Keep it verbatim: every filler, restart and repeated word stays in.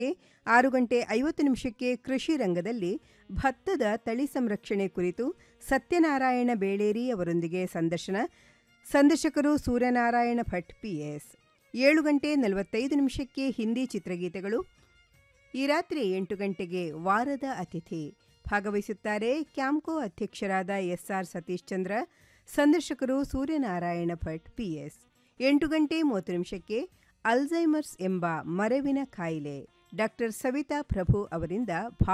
ಆರು ಗಂಟೆ ಐವತ್ತು ನಿಮಿಷಕ್ಕೆ ಕೃಷಿ ರಂಗದಲ್ಲಿ ಭತ್ತದ ತಳಿ ಸಂರಕ್ಷಣೆ ಕುರಿತು ಸತ್ಯನಾರಾಯಣ ಬೇಳೇರಿ ಅವರೊಂದಿಗೆ ಸಂದರ್ಶನ. ಸಂದರ್ಶಕರು ಸೂರ್ಯನಾರಾಯಣ ಭಟ್ ಪಿಎಸ್. ಏಳು ಗಂಟೆ ನಲವತ್ತೈದು ನಿಮಿಷಕ್ಕೆ ಹಿಂದಿ ಚಿತ್ರಗೀತೆಗಳು. ಈ ರಾತ್ರಿ ಎಂಟು ಗಂಟೆಗೆ ವಾರದ ಅತಿಥಿ ಭಾಗವಹಿಸುತ್ತಾರೆ ಕ್ಯಾಂಪ್ಕೋ ಅಧ್ಯಕ್ಷರಾದ ಎಸ್ಆರ್ ಸತೀಶ್ ಚಂದ್ರ. ಸಂದರ್ಶಕರು ಸೂರ್ಯನಾರಾಯಣ ಭಟ್ ಪಿಎಸ್. ಎಂಟು ಗಂಟೆ ಮೂವತ್ತು ನಿಮಿಷಕ್ಕೆ ಅಲ್ಝೈಮರ್ಸ್ ಎಂಬ ಮರೆವಿನ ಕಾಯಿಲೆ ಡಾಕ್ಟರ್ ಸವಿತಾ ಪ್ರಭು ಅವರಿಂದ